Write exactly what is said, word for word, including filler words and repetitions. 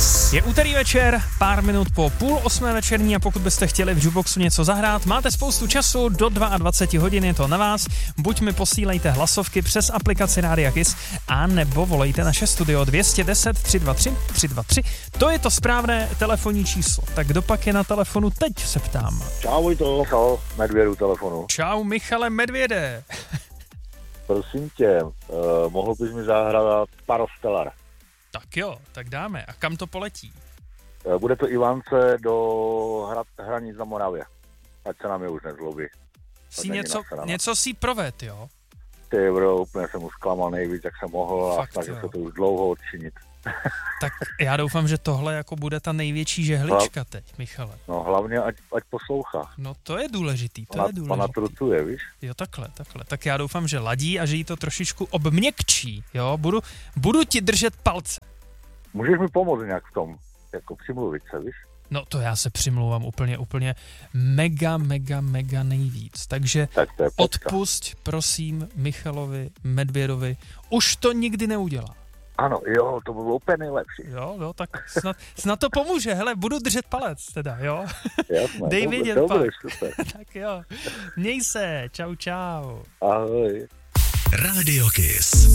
Kiss. Je úterý večer, pár minut po půl osmé večerní a pokud byste chtěli v Jukeboxu něco zahrát, máte spoustu času, do dvacet dva hodin je to na vás. Buď mi posílejte hlasovky přes aplikaci Rádia Kiss, a nebo volejte naše studio dvě deset tři dva tři tři dva tři. To je to správné telefonní číslo. Tak kdo pak je na telefonu teď, se ptám. Čau, Vojto, Michal Medvědu telefonu. Čau, Michale Medvěde. Prosím tě, uh, mohl bys mi zahrát Parostellar? Tak jo, tak dáme. A kam to poletí? Uh, bude to Ivance do hra, hranic na Moravě. Ať se nám je už nezlobí. Jsi něco, něco si proved, jo? Ty bro, úplně jsem už zklamal nejvíc, jak jsem mohl. Fakt, a snažil jo. se to už dlouho odčinit. Tak já doufám, že tohle jako bude ta největší žehlička teď, Michale. No hlavně, ať, ať poslouchá. No to je důležitý, to Ona, je důležitý. ona trucuje, víš? Jo, takhle, takhle. Tak já doufám, že ladí a že jí to trošičku obměkčí, jo? Budu, budu ti držet palce. Můžeš mi pomoct nějak v tom, jako přimluvit se, víš? No to já se přimlouvám úplně, úplně mega, mega, mega nejvíc. Takže Tak to je pecka. odpusť, prosím, Michalovi Medvědovi. Už to nikdy neudělá. Ano, jo, to by bylo úplně nejlepší. Jo, no, tak snad, snad to pomůže. Hele, budu držet palec teda, jo? Jasné, Dej to, vědět to pak. bude super. Tak jo. Měj se, čau, čau. Ahoj. Rádio Kiss.